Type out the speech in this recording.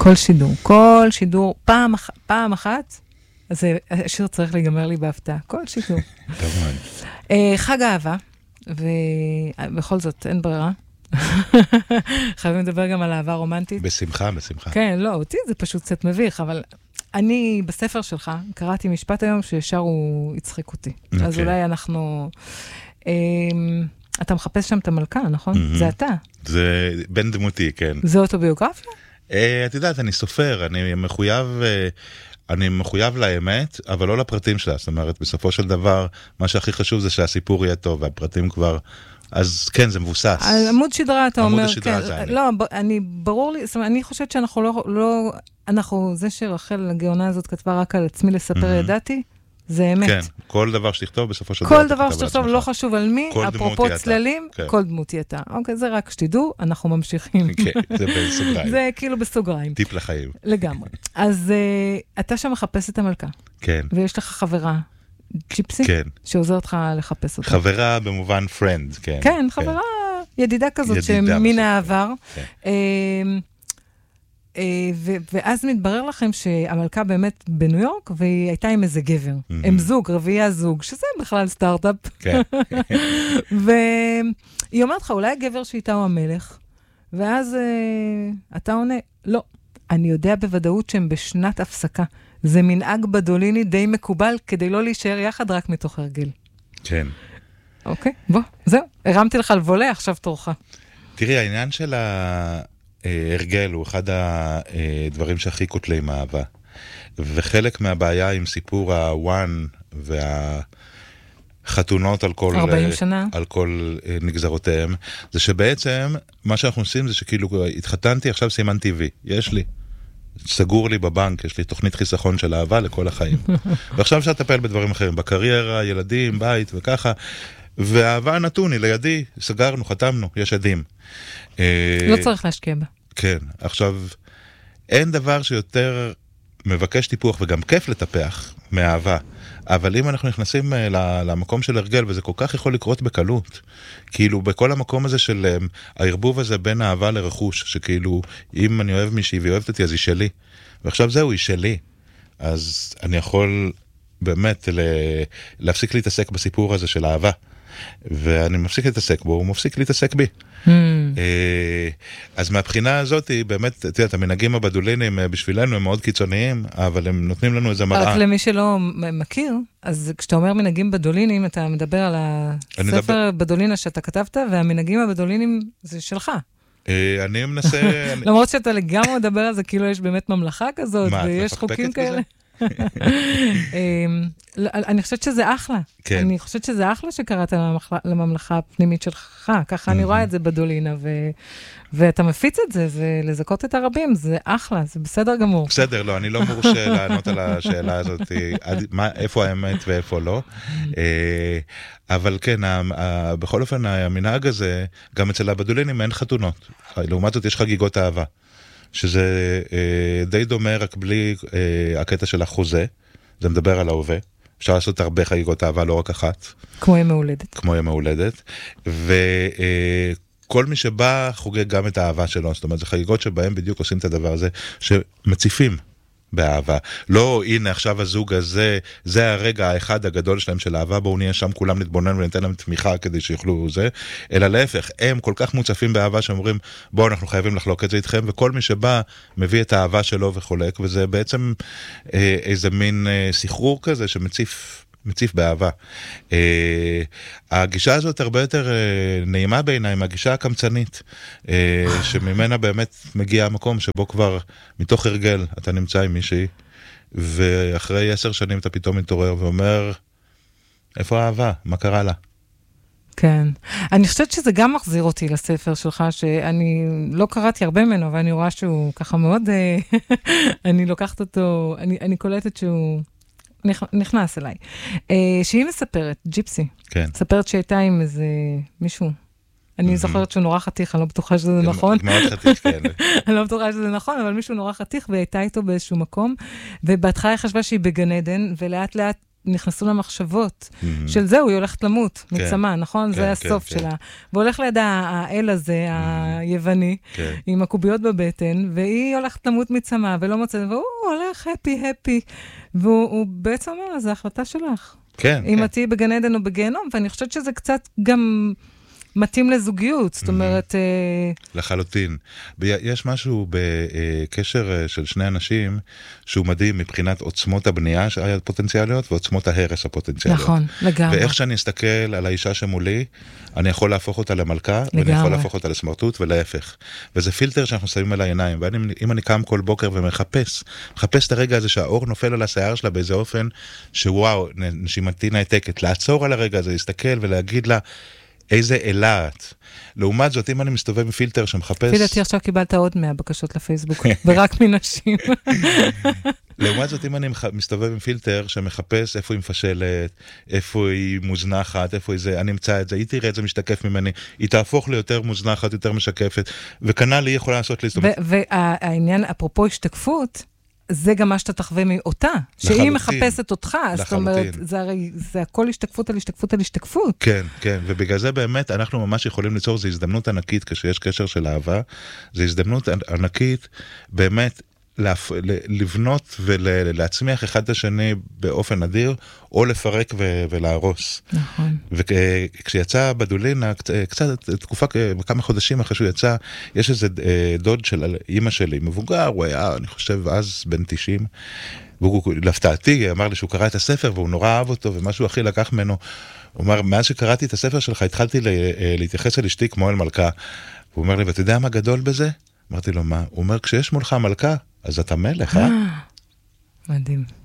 כל שידור, פעם אחת, אז השיר צריך להיגמר לי בהפתעה, כל שידור. חג אהבה, ובכל זאת אין ברירה. חייבים לדבר גם על אהבה רומנטית. בשמחה. כן, לא, אותי זה פשוט קצת מביך, אבל אני בספר שלך קראתי משפט היום שישר הוא יצחיק אותי. אז אולי אנחנו... אתה מחפש שם את המלכה, נכון? זה אתה. זה בן דמותי, כן. זה אוטוביוגרפיה? את יודעת, אני סופר, אני מחויב לאמת, אבל לא לפרטים שלה. זאת אומרת, בסופו של דבר, מה שהכי חשוב זה שהסיפור יהיה טוב, והפרטים כבר... אז כן, זה מבוסס. על עמוד שדרה, אתה אומר. עמוד השדרה זה אני. לא, ברור לי, זאת אומרת, אני חושבת שאנחנו לא, זה שרחל הגאונה הזאת כתבה רק על עצמי לספר ידעתי, זה אמת. כן, כל דבר שתכתוב בסופו של דבר. כל דבר שתכתוב לא חשוב על מי, אפרופו צללים, כל דמות היא אתה. אוקיי, זה רק שתדעו, אנחנו ממשיכים. כן, זה בסוגריים. זה כאילו בסוגריים. טיפ לחיים. לגמרי. אז אתה שם מחפש את המלכה. כן. ויש לך חברה, ג'יפסי? כן. שעוזרת לך לחפש אותה. חברה במובן friend, כן. כן, חברה ידידה כזאת שמן העבר. ואז מתברר לכם שהמלכה באמת בניו יורק, והיא הייתה עם איזה גבר. הם זוג, רביעייה זוג, שזה בכלל סטארט-אפ. כן. והיא אומרת לך, אולי הגבר שאיתה הוא המלך, ואז אתה עונה, לא, אני יודע בוודאות שהם בשנת הפסקה. זה מנהג בדוליני די מקובל, כדי לא להישאר יחד רק מתוך הרגל. כן. אוקיי, בוא, זהו. הרמתי לך לבולה, עכשיו תורך. תראי, העניין של ההרגל הוא אחד הדברים שהכי קוטלים אהבה. וחלק מהבעיה עם סיפור הוואן והחתונות על כל... 40 שנה. על כל נגזרותיהם, זה שבעצם מה שאנחנו עושים זה שכאילו התחתנתי, עכשיו סימן טבעי. יש לי. סגור לי בבנק, יש לי תוכנית חיסכון של אהבה לכל החיים. ועכשיו אפשר לטפל בדברים אחרים, בקריירה, ילדים, בית וככה, והאהבה נתון היא לידי, סגרנו, חתמנו, יש עדים. לא צריך להשקיע בה. כן, עכשיו, אין דבר שיותר מבקש טיפוח וגם כיף לטפח מאהבה, אבל אם אנחנו נכנסים למקום של הרגל, וזה כל כך יכול לקרות בקלות, כאילו בכל המקום הזה של הערבוב הזה בין אהבה לרכוש, שכאילו אם אני אוהב מישהי והיא אוהבת אותי, אז היא שלי, ועכשיו זהו, היא שלי, אז אני יכול באמת להפסיק להתעסק בסיפור הזה של אהבה, ואני מפסיק להתעסק בו, הוא מפסיק להתעסק בי. אז מהבחינה הזאת, באמת, תראה, המנהגים הבדולינים בשבילנו הם מאוד קיצוניים, אבל הם נותנים לנו איזה מראה. רק למי שלא מכיר, אז כשאתה אומר מנהגים בדולינים, אתה מדבר על הספר בדולינה שאתה כתבת, והמנהגים הבדולינים זה שלך. אני מנסה... למרות שאתה לגמרי מדבר על זה, כאילו יש באמת ממלכה כזאת, ויש חוקים כאלה. אני חושבת שזה אחלה. אני חושבת שזה אחלה שקראת לממלכה הפנימית שלך. ככה אני רואה את זה בדולינה, ואתה מפיץ את זה, זה לזכות את הרבים, זה אחלה, זה בסדר גמור. בסדר, לא, אני לא מורשה לענות על השאלה הזאת, איפה האמת ואיפה לא. אבל כן, בכל אופן, המנהג הזה, גם אצל הבדולינים אין חתונות. לעומת זאת יש חגיגות אהבה. שזה די דומה רק בלי הקטע של החוזה, זה מדבר על ההווה, אפשר לעשות הרבה חגיגות אהבה, לא רק אחת. כמו יום ההולדת. כמו יום ההולדת, וכל מי שבא חוגג גם את האהבה שלו, זאת אומרת, זה חגיגות שבהם בדיוק עושים את הדבר הזה, שמציפים באהבה. לא, הנה עכשיו הזוג הזה, זה הרגע האחד הגדול שלהם של אהבה, בואו נהיה שם כולם נתבונן וניתן להם תמיכה כדי שיוכלו זה, אלא להפך, הם כל כך מוצפים באהבה שאומרים, בואו אנחנו חייבים לחלוק את זה איתכם, וכל מי שבא מביא את האהבה שלו וחולק, וזה בעצם איזה מין סחרור כזה שמציף באהבה. הגישה הזאת הרבה יותר נעימה בעיניי, מהגישה הקמצנית, שממנה באמת מגיע המקום שבו כבר מתוך הרגל אתה נמצא עם מישהי, ואחרי 10 שנים אתה פתאום מתעורר ואומר, איפה האהבה? מה קרה לה? כן. אני חושבת שזה גם מחזיר אותי לספר שלך, שאני לא קראתי הרבה ממנו, ואני רואה שהוא ככה מאוד, אני לוקחת אותו, אני קולטת שהוא נכנס אליי. שהיא מספרת, ג'יפסי. כן. מספרת שהייתה עם איזה מישהו. אני זוכרת שהוא נורא חתיך, אני לא בטוחה שזה נכון. מאוד חתיך, כן. אני לא בטוחה שזה נכון, אבל מישהו נורא חתיך, והייתה איתו באיזשהו מקום, ובהתחלה היא חשבה שהיא בגן עדן, ולאט לאט נכנסו למחשבות של זהו, היא הולכת למות מצמא, נכון? זה הסוף שלה. והולך לידה האל הזה, היווני, עם הקוביות בבטן, והיא הולכת למות מצמא, ולא מוצאת, והוא הולך הפי, והוא בעצם אומר, זה החלטה שלך. כן. אם את תהיי בגן עדן או בגיהנום, ואני חושבת שזה קצת גם מתאים לזוגיות, זאת אומרת... לחלוטין. יש משהו בקשר של שני אנשים, שהוא מדהים מבחינת עוצמות הבנייה הפוטנציאליות, ועוצמות ההרס הפוטנציאליות. נכון, לגמרי. ואיך שאני אסתכל על האישה שמולי, אני יכול להפוך אותה למלכה, ואני יכול להפוך אותה לסמרטוט, ולהפך. וזה פילטר שאנחנו שמים על העיניים, ואם אני קם כל בוקר ומחפש את הרגע הזה שהאור נופל על השיער שלה באיזה אופן, שוואו, נשימתי נעתקת, לעצור על הרגע הזה, להסתכל ולהגיד לה, איזה אלת. לעומת זאת, אם אני מסתובב עם פילטר שמחפש... פילטר, עכשיו קיבלת עוד 100 בקשות לפייסבוק, ורק מנשים. לעומת זאת, אם אני מסתובב עם פילטר שמחפש איפה היא מפשלת, איפה היא מוזנחת, איפה היא זה, אני אמצא את זה, היא תראה את זה משתקף ממני, היא תהפוך ליותר מוזנחת, יותר משקפת, וכנ"ל היא יכולה לעשות לי... והעניין, אפרופו השתקפות, זה גם מה שאתה תחווה מאותה, שהיא מחפשת אותך, זאת אומרת, זה הכל השתקפות על השתקפות על השתקפות. כן, כן, ובגלל זה באמת אנחנו ממש יכולים ליצור, זו הזדמנות ענקית כשיש קשר של אהבה, זו הזדמנות ענקית באמת לבנות ולהצמיח אחד את השני באופן אדיר, או לפרק ולהרוס. נכון. וכשיצא בדולינה, קצת תקופה, כמה חודשים אחרי שהוא יצא, יש איזה דוד של אמא שלי, מבוגר, הוא היה, אני חושב, אז בן 90, והוא להפתעתי, אמר לי שהוא קרא את הספר, והוא נורא אהב אותו, ומשהו הכי לקח ממנו, הוא אמר, מאז שקראתי את הספר שלך, התחלתי להתייחס אל אשתי כמו אל מלכה, והוא אומר לי, ואתה יודע מה גדול בזה? אמרתי לו, מה? הוא אומר, כשיש מולך מלכה, אז אתה מלך, מדהים.